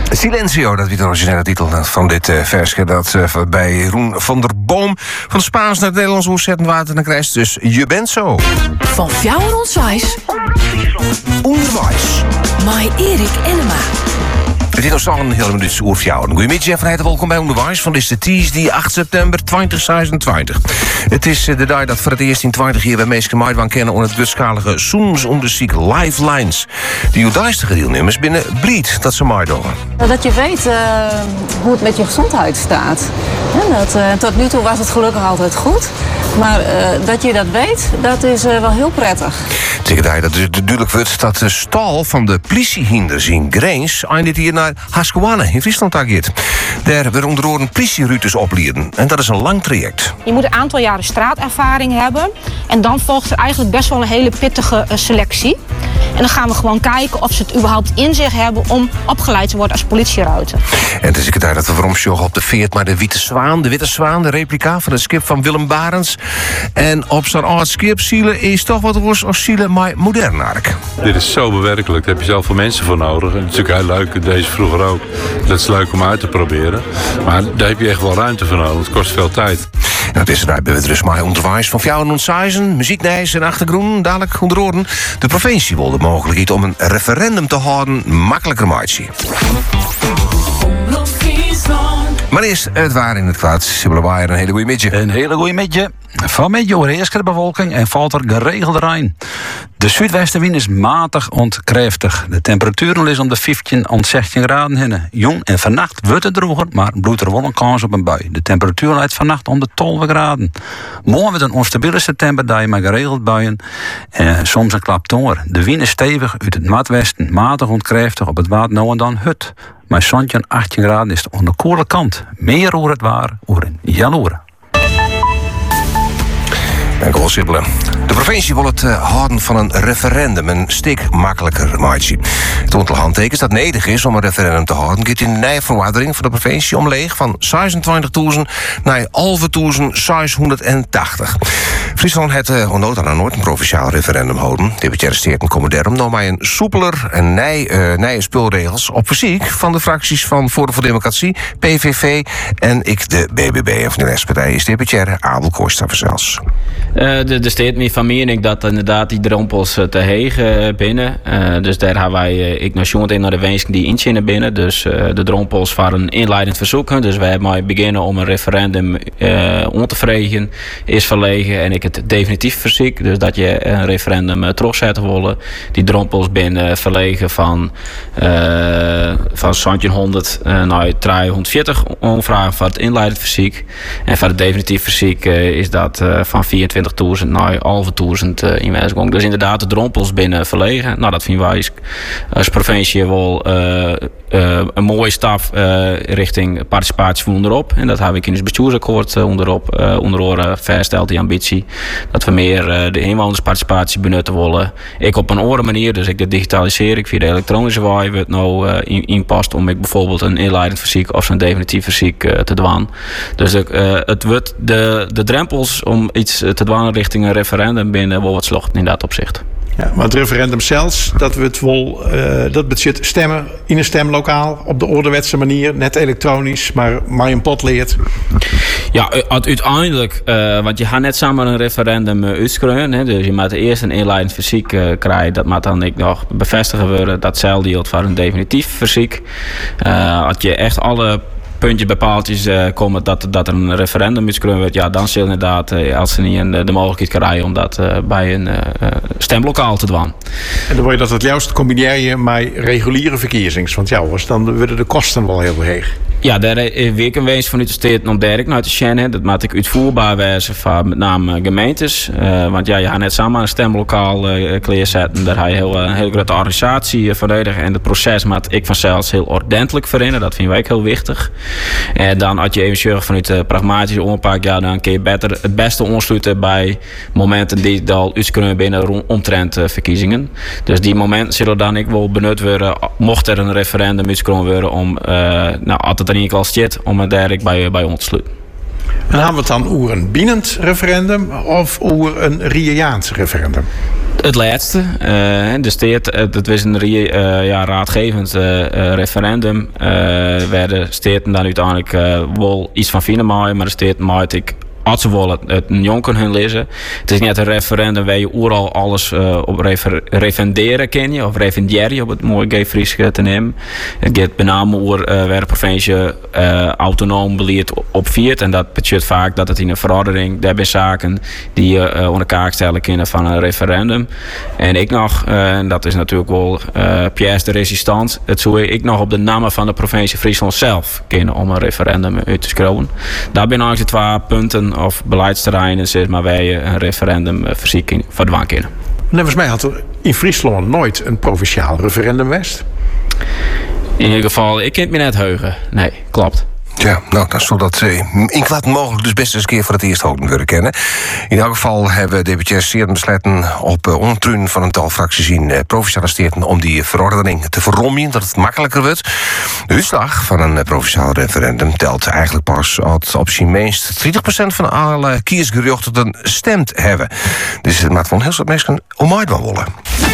Silencio, dat is de originele titel van dit versje. Dat bij Roen van der Boom van het Spaans naar het Nederlands ontzettend water naar krijgt. Dus je bent zo. Van Fjouwer onderwijs. Onderwijs. Met Erik Ennema. Het is nog een hele minuut oer voor jou. Goedemiddag en van harte welkom bij Onderwijs. Van dit is die 8 september 2026. Het is de dag dat voor het eerst in 20 jaar bij meesten Maidwan kennen onder het dutschalige Soensonderziek Lifelines. De judaïsche deelnemers binnen Bleed dat ze Maidwan. Dat je weet hoe het met je gezondheid staat. Tot nu toe was het gelukkig altijd goed. Maar dat je dat weet, dat is wel heel prettig. Tegen dat het duidelijk wordt dat de stal van de politiehinders in Greens eindigt hier naar Haskewanne in Friesland gaat. Daar weer onder andere politieroutes opleiden. En dat is een lang traject. Je moet een aantal jaren straatervaring hebben. En dan volgt er eigenlijk best wel een hele pittige selectie. En dan gaan we gewoon kijken of ze het überhaupt in zich hebben om opgeleid te worden als politieruiter. En het is ik daar dat we waarom sjoggen op de veert maar de Witte Zwaan, de replica van het schip van Willem Barends. En op zo'n oud schip zielen is toch wat roos als zielen maar modern ark. Dit is zo bewerkelijk, daar heb je zoveel mensen voor nodig. En het is natuurlijk heel leuk, deze vroeger ook. Dat is leuk om uit te proberen. Maar daar heb je echt wel ruimte voor nodig, het kost veel tijd. En dat is erbij bij het dus maar onderwijs van Fjouwer en Seizen, muzieknijs en achtergroen, dadelijk onder oren. De provincie wil de mogelijkheid om een referendum te houden makkelijker maatje. Maar eerst het waar in het kwaad. Sibylle Waaier, een hele goede middag. Een hele goede middag. Vanmiddag overheerst de bewolking en valt er geregeld regn. De zuidwestenwind is matig ontkräftig. De temperatuur is om de 15 tot 16 graden heen. Jong en vannacht wordt het droger, maar bloedt er wel een kans op een bui. De temperatuur leidt vannacht om de 12 graden. Morgen wordt een onstabiele septemberdag met geregeld buien en soms een klap door. De wind is stevig uit het noordwesten, matig ontkräftig op het water nou en dan hut. Maar zo'n 18 graden is aan de koele kant. Meer over het waar, over in jaloeren. Dank u wel, Sibylle. De provincie wil het houden van een referendum, een stuk makkelijker maatje. Het aantal handtekens dat nodig is om een referendum te houden gaat in de nijverwaardering van de provincie omleeg van 26.000 naar 11.680. Friesland heeft onnood aan nooit een provinciaal referendum houden. Deputaire Steerten komen daarom nog maar een soepeler en nije speelregels op verzoek van de fracties van Forum voor Democratie, PVV en de BBB. En van de restpartij is deputaire Abel Kooistra zelfs. De steeds meer van mening dat inderdaad die drempels te heeg binnen. Dus daar hebben wij ik naar de wensen die inzinnen binnen. Dus de drempels voor een inleidend verzoek. Dus wij hebben beginnen om een referendum om te vregen is verlegen en ik het definitief verzoek. Dus dat je een referendum terugzetten willen. Die drempels binnen verlegen van 1700 naar 340 omvragen voor het inleidend verzoek. En voor het definitief verzoek is dat van 24.000 naar 11.000 in wijsgang. Dus inderdaad de drempels binnen verlegen. Nou, dat vinden wij als provincie wel een mooie stap richting participatie van onderop. En dat heb ik in het bestuursakkoord onder oren versteld, die ambitie. Dat we meer de inwonersparticipatie benutten willen. Ik op een andere manier, dus ik de digitalisering via de elektronische waai wordt nou inpast om ik bijvoorbeeld een inleidend verzoek of zo'n definitief verzoek te dwaan. Dus het wordt de drempels om iets te dwaan richting een referendum binnen wel wat slocht in dat opzicht. Ja, maar het referendum zelfs, dat bezit stemmen in een stemlokaal op de ouderwetse manier, net elektronisch, maar een pot leert. Ja, uiteindelijk, want je gaat net samen een referendum uitschrijven. Dus je moet eerst een inleidend verzoek krijgen. Dat moet dan nog bevestigen worden. Datzelfde geldt voor een definitief verzoek. Als je echt alle puntjes bij paaltjes komen dat er een referendum uitgeschreven wordt, ja, dan zal inderdaad, als ze niet de mogelijkheid krijgen om dat bij een stemlokaal te doen. En dan wil je dat het juist combineer met reguliere verkiezings, want ja, dan worden de kosten wel heel hoog. Ja, daar weer een wens vanuit de stad om derk naar te scannen. Dat moet ik uitvoerbaar wezen van met name gemeentes. Want ja, je gaat net samen een stemlokaal klaarzetten. Daar ga je een hele grote organisatie voor nodig. En het proces moet ik vanzelf heel ordentelijk verinneren. Dat vinden wij ook heel wichtig. En dan als je even zorgt vanuit de pragmatische aanpak, ja, dan kun je het beste ontsluiten bij momenten die al iets kunnen binnen omtrent verkiezingen. Dus die momenten zullen dan ik wel benut worden, mocht er een referendum iets kunnen worden om, als het er in ieder geval zit, om het direct bij ons te sluiten. En hebben we het dan over een binnend referendum of over een Riejaans referendum? Het laatste. De steed, dat was een raadgevend referendum. Werden steden dan uiteindelijk wel iets van vinden maaien, maar de steed maait ik. Als ze willen het een jonken hun lezen. Het is niet een referendum waar je overal alles op referenderen ken je. Of referenderen, op het mooie gay Fries te nemen. Het gaat met name over waar de provincie autonoom beleid opviert. En dat betekent vaak dat het in een verordening, daar zijn zaken die je onder elkaar stellen kunnen van een referendum. En ik nog, en dat is natuurlijk wel pièce de resistance. Het zou ik nog op de namen van de provincie Friesland zelf kennen om een referendum uit te schrijven. Daar zijn eigenlijk de 2 punten of beleidsterreinen, zeg maar, waar je een referendumverziekting voor dwang kennen. Volgens mij had er in Friesland nooit een provinciaal referendum geweest. In ieder geval, ik kan het me net heugen. Nee, klopt. Ja, nou, dan zal dat in kwaad mogelijk dus best eens een keer voor het eerst houden willen kennen. In elk geval hebben de DPT's zeer besloten op ondertruin van een tal fracties in provinciale steden om die verordening te verrommien, dat het makkelijker wordt. De uitslag van een provinciaal referendum telt eigenlijk pas als op zijn minst 30% van alle kiesgeruchten stemt hebben. Dus het maakt van heel veel mensen om uit willen.